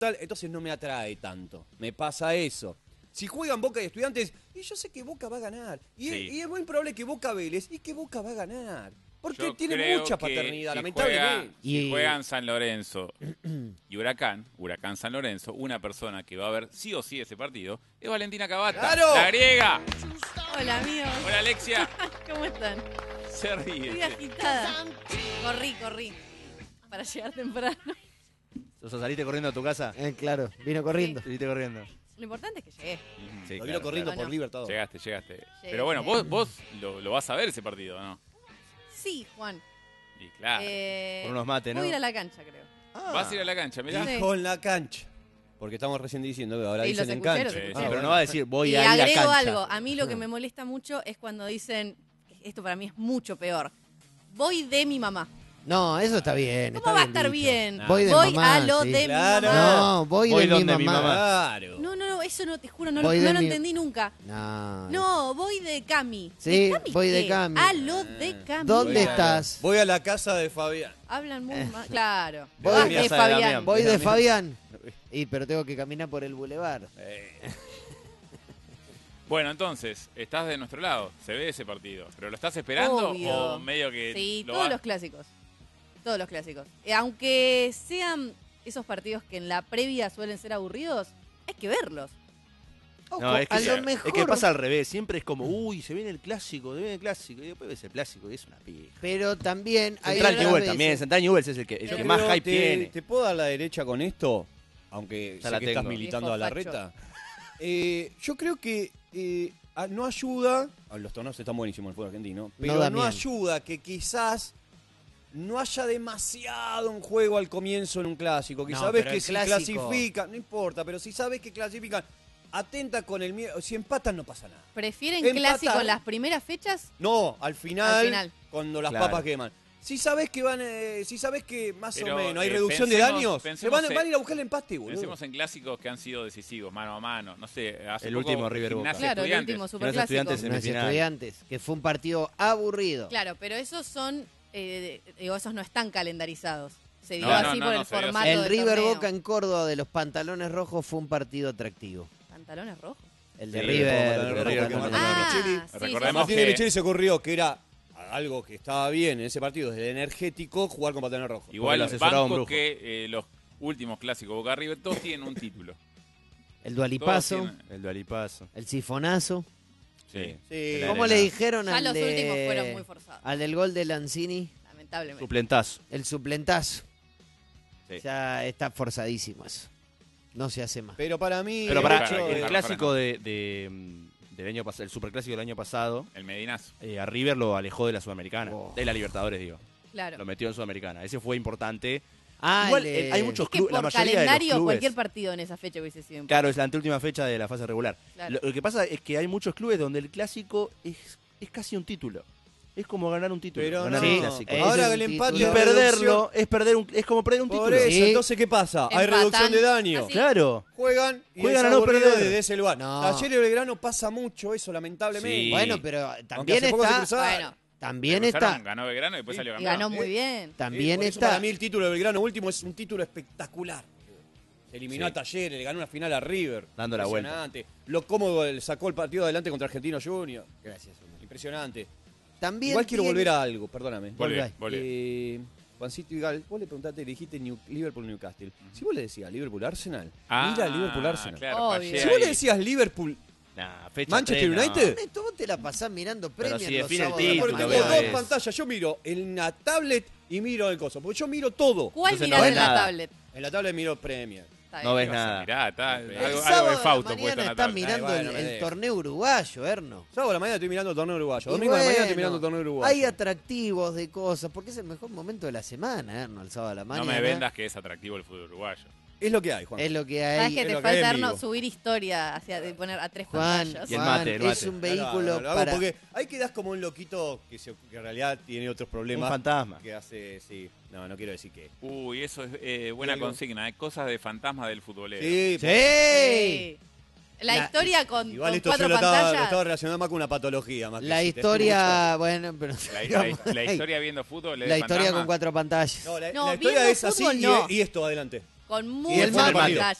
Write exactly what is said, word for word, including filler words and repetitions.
tal, entonces no me atrae tanto. Me pasa eso. Si juegan Boca y Estudiantes, y yo sé que Boca va a ganar. Y, Sí. es, y es muy probable que Boca Vélez y que Boca va a ganar. Porque Yo tiene creo mucha que paternidad, si lamentablemente. Juega, Y- si juegan San Lorenzo y Huracán, Huracán San Lorenzo, una persona que va a ver sí o sí ese partido es Valentina Cavata, ¡Claro! la griega. Hola, amigos. Hola, Alexia. ¿Cómo están? Se ríe. Estoy agitada. Corrí, corrí. Para llegar temprano. O sea, saliste corriendo a tu casa. Eh, claro, vino corriendo. Saliste corriendo. Lo importante es que llegué. Sí, Lo claro, vino corriendo claro. por Libertador. Llegaste, llegaste. Llegué, Pero bueno, llegué. vos, vos lo, lo vas a ver ese partido, ¿no? Sí, Juan. Y claro. Eh, Con unos mates, ¿no? Voy a ir a la cancha, creo. Vas a ir a la cancha, mirá. Sí. Con la cancha. Porque estamos recién diciendo que ahora Sí, dicen los en escuché, cancha. los Sí, escuché. sí, Ah, pero bueno. no va a decir voy y a ir a la agrego cancha. algo. A mí lo que me molesta mucho es cuando dicen, esto para mí es mucho peor, voy de mi mamá. No, eso está bien. ¿Cómo está va a bien estar dicho. bien? Voy de voy mamá, a lo sí. de Claro. mi mamá. No, voy, Voy de, mi donde mi mamá. mamá. Claro. No, no, no, eso no, te juro, no, Voy lo, de no lo mi- entendí nunca. No. No, voy de Cami. Sí, ¿De Cami voy de qué? Cami. A lo de Cami. ¿Dónde Voy a- estás? Voy a la casa de Fabián. Hablan muy mal. Claro. Voy Vas a de casa de Fabián. Damián. Voy de Damián. Fabián. Y pero tengo que caminar por el bulevar. Bueno, entonces, estás de nuestro lado, se ve ese partido. ¿Pero lo estás esperando Obvio. o medio que Sí, lo todos va- los clásicos. Todos los clásicos. Eh, aunque sean esos partidos que en la previa suelen ser aburridos, hay que verlos. Ojo, No, es que, a lo es mejor. que pasa al revés. Siempre es como, uy, se viene el clásico, se viene el clásico. Y después ves el clásico y es una pija. Pero también hay Central otras Newell veces- también. Central Newell es el que, el Yo que más creo, hype te, tiene. ¿Te puedo dar la derecha con esto? Aunque Ya sé la que estás tengo. militando Viejo a la facho. reta. Eh, yo creo que eh, a- no ayuda. ah, Los torneos están buenísimos en el fútbol argentino. Pero no, Damián. ayuda que quizás no haya demasiado en juego al comienzo en un clásico. Que No, sabes pero que el si clásico- clasifican, no importa, pero si sabes que clasifican, atenta con el miedo. Si empatan, no pasa nada. ¿Prefieren Empatar. clásico en las primeras fechas? No, al final, Al final. cuando las Claro. papas queman. Si sabes que van, eh, si sabes que más Pero, o menos hay eh, reducción de pensemos- daños, se pensemos van, en- van a ir a buscar el empate, boludo. Pensemos en clásicos que han sido decisivos, mano a mano. No sé, hace El poco, último River Boca. Gimnasia Claro, el Estudiantes. último Gimnasia superclásico. Estudiantes en- Gimnasia semifinal. Estudiantes, que fue un partido aburrido. Claro, pero esos son, eh, digo, esos no están calendarizados. Se dio No, no, así no, por no, el se dio así. formato El del River torneo. Boca en Córdoba de los pantalones rojos fue un partido atractivo. ¿Pantalones rojos? El de Sí, River. el de de River, River, que de Martín River. Ah, Micheli. sí, Recordemos Martín que- de Micheli se ocurrió que era algo que estaba bien en ese partido, desde el energético, jugar con pantalones rojos. Igual lo los asesoraba un bancos brujo. que eh, los últimos clásicos Boca River, todos tienen un título. El Todos dualipazo, tienen- El dualipazo. el sifonazo. Sí. Sí. El ¿Cómo arena. le dijeron Ya al, los de- últimos fueron muy forzados, al del gol de Lanzini? lamentablemente. Suplentazo. El suplentazo. Sí. Ya está forzadísimo eso. No se hace más. Pero para mí, Pero el para hecho Claro, el de- clásico de, de, mm, del año pasado, el superclásico del año pasado, El Medinazo. eh, a River lo alejó de la Sudamericana, Oh. de la Libertadores, digo. Claro. Lo metió en Sudamericana. Ese fue importante. Ah, Igual el, eh, eh, hay muchos Es que clubes, la por mayoría de los calendario clubes. cualquier partido en esa fecha hubiese sido Claro, es la anteúltima fecha de la fase regular. Claro. Lo, lo que pasa es que hay muchos clubes donde el clásico es, es casi un título. Es como ganar un título. Pero ganar no, un clásico. es ahora un el empate Y título. de perderlo es perder un, es como perder un Por título. eso, Sí. entonces, ¿qué pasa? Hay Empatan. reducción de daño. Así. Claro. Juegan y Juegan es a no aburrido perder. desde ese lugar. No. Ayer el Belgrano pasa mucho eso, lamentablemente. Sí. Bueno, pero Aunque también hace poco se está. cruzaron. Bueno, También Se cruzaron, está. Ganó Belgrano y después salió y campeón. ganó muy ¿eh? bien. También por eso está. para mí el título de Belgrano último es un título espectacular. Se eliminó Sí. a Talleres, le ganó una final a River. Dando la vuelta. Impresionante. Lo cómodo él sacó el partido adelante contra Argentino Junior. Gracias, hombre. Impresionante. También Igual quiero tiene- volver a algo, perdóname. Volvé, Volvé. volvé. Eh, Juancito Igal, vos le preguntaste, le dijiste New- Liverpool Newcastle. Si vos le decías Liverpool Arsenal, Ah, mira Liverpool Arsenal. Claro, Obvio. fallé Si vos le ahí. decías Liverpool Nah, fecha Manchester tres, no. United, Esto vos te la pasás mirando Pero premios si los define el sábados de la título, porque mañana. tengo bebé. dos pantallas, yo miro en la tablet y miro el coso, porque yo miro todo. ¿Cuál Entonces mirás no en ves la nada. tablet? En la tablet miro Premier. Está No bien. ves nada. Mirá, está, El algo, El algo sábado de de la Fausto puesto mañana en la estás tabla. mirando Ay, bueno, el, me el dejo. torneo uruguayo, Erno. Sábado a la mañana estoy mirando el torneo uruguayo. Y Domingo a la mañana bueno, estoy mirando el torneo uruguayo. Hay atractivos de cosas, porque es el mejor momento de la semana, Erno, el sábado de la No mañana. me vendas que es atractivo el fútbol uruguayo. Es lo que hay, Juan. Es lo que ¿Sabes hay. que es te lo que hay falta, en Erno, vivo. subir historia hacia de poner a tres Juan, pantallas? Y el Juan, mate, el es mate. un No, vehículo no, no, lo hago para... porque ahí quedás como un loquito que, se- que en realidad tiene otros Un problemas. fantasma. Que hace, sí. No, no quiero decir que. Uy, eso es eh, buena Algo. consigna. Hay cosas de fantasma del futbolero. Sí, ¡Sí! Sí. La, La- historia con, igual con esto yo cuatro lo estaba, lo pantallas. estaba relacionando más con una patología. Más que La si te historia, bueno, pero... La, la- la historia viendo fútbol es La de historia fantasma. con cuatro pantallas. escucho. No, la, No, la historia viendo es así fútbol, y, no. y esto adelante. con el mucha mal partido. pantalla.